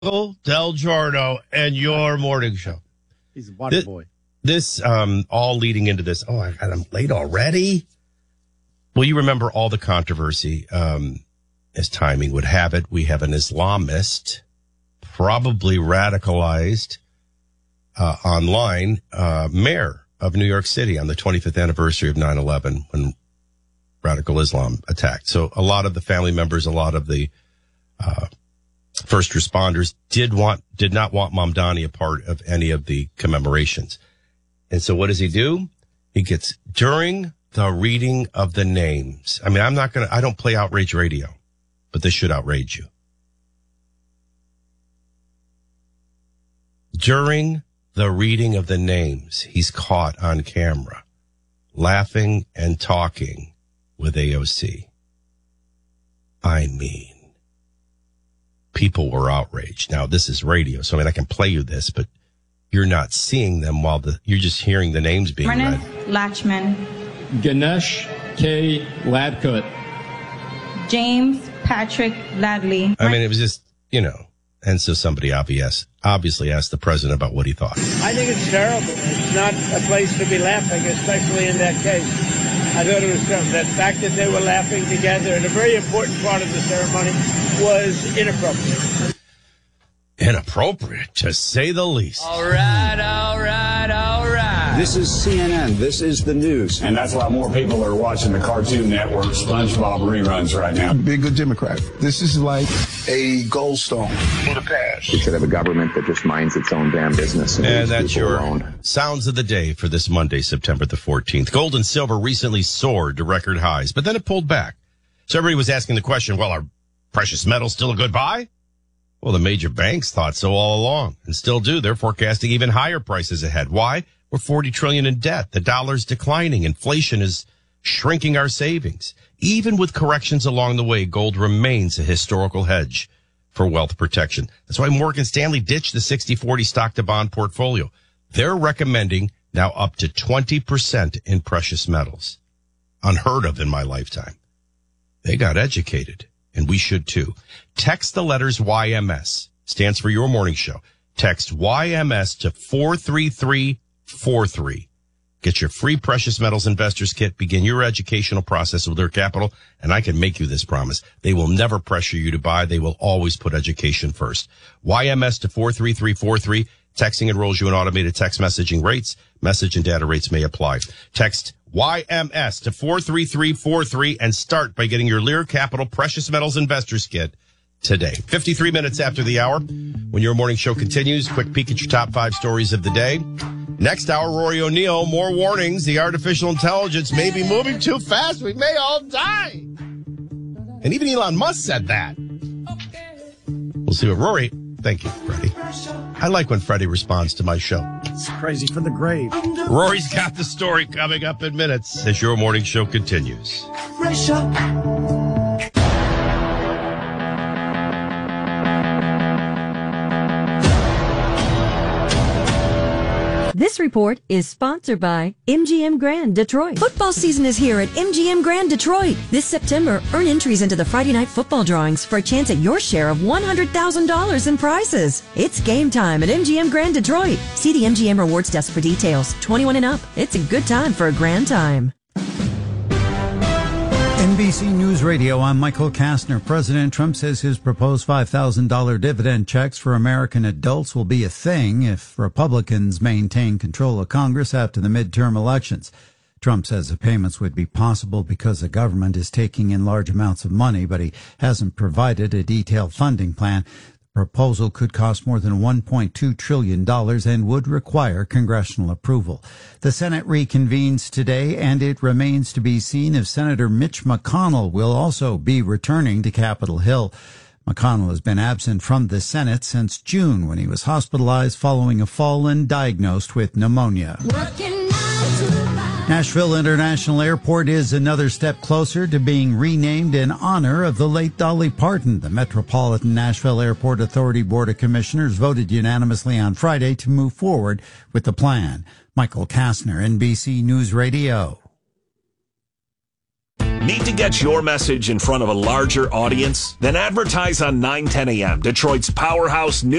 Del Giorno and your morning show. He's a water boy. This, all leading into this. Oh, I'm late already. Well, you remember all the controversy, as timing would have it. We have an Islamist, probably radicalized, online, mayor of New York City on the 25th anniversary of 9/11 when radical Islam attacked. So a lot of the family members, a lot of the, first responders did not want Mamdani a part of any of the commemorations. And so what does he do? He gets, during the reading of the names. I mean, I don't play outrage radio, but this should outrage you. During the reading of the names, he's caught on camera, laughing and talking with AOC. I mean, people were outraged. Now, this is radio, so I can play you this, but you're not seeing them you're just hearing the names being read. Lachman. Ganesh K. Ladkut. James Patrick Ladley. I mean, it was just, and so somebody obviously asked the president about what he thought. I think it's terrible. It's not a place to be laughing, especially in that case. I thought it was terrible. The fact that they were laughing together and a very important part of the ceremony was inappropriate. Inappropriate, to say the least. All right. This is CNN. This is the news. And that's why more people are watching the Cartoon Network SpongeBob reruns right now. Be a good Democrat. This is like a gold stone for the past. We should have a government that just minds its own damn business. And that's your sounds of the day for this Monday, September the 14th. Gold and silver recently soared to record highs, but then it pulled back. So everybody was asking the question, well, are precious metals still a good buy? Well, the major banks thought so all along and still do. They're forecasting even higher prices ahead. Why? We're $40 trillion in debt. The dollar's declining. Inflation is shrinking our savings. Even with corrections along the way, gold remains a historical hedge for wealth protection. That's why Morgan Stanley ditched the 60-40 stock to bond portfolio. They're recommending now up to 20% in precious metals. Unheard of in my lifetime. They got educated, and we should too. Text the letters YMS, stands for your morning show. Text YMS to 43343. Get your free precious metals investors kit. Begin your educational process with their capital, and I can make you this promise. They will never pressure you to buy. They will always put education first. YMS to 43343. Texting enrolls you in automated text messaging rates. Message and data rates may apply. Text YMS to 43343 and start by getting your Lear Capital Precious Metals Investors Kit today. 53 minutes after the hour. When your morning show continues, quick peek at your top 5 stories of the day. Next hour, Rory O'Neill, more warnings. The artificial intelligence may be moving too fast. We may all die. And even Elon Musk said that. We'll see what Rory... Thank you, Freddie. I like when Freddie responds to my show. It's crazy for the grave. Rory's got the story coming up in minutes as your morning show continues. This report is sponsored by MGM Grand Detroit. Football season is here at MGM Grand Detroit. This September, earn entries into the Friday night football drawings for a chance at your share of $100,000 in prizes. It's game time at MGM Grand Detroit. See the MGM Rewards desk for details. 21 and up. It's a good time for a grand time. NBC News Radio, I'm Michael Kastner. President Trump says his proposed $5,000 dividend checks for American adults will be a thing if Republicans maintain control of Congress after the midterm elections. Trump says the payments would be possible because the government is taking in large amounts of money, but he hasn't provided a detailed funding plan. Proposal could cost more than $1.2 trillion and would require congressional approval. The Senate reconvenes today, and it remains to be seen if Senator Mitch McConnell will also be returning to Capitol Hill. McConnell has been absent from the Senate since June when he was hospitalized following a fall and diagnosed with pneumonia. Nashville International Airport is another step closer to being renamed in honor of the late Dolly Parton. The Metropolitan Nashville Airport Authority Board of Commissioners voted unanimously on Friday to move forward with the plan. Michael Kastner, NBC News Radio. Need to get your message in front of a larger audience? Then advertise on 910 AM, Detroit's powerhouse news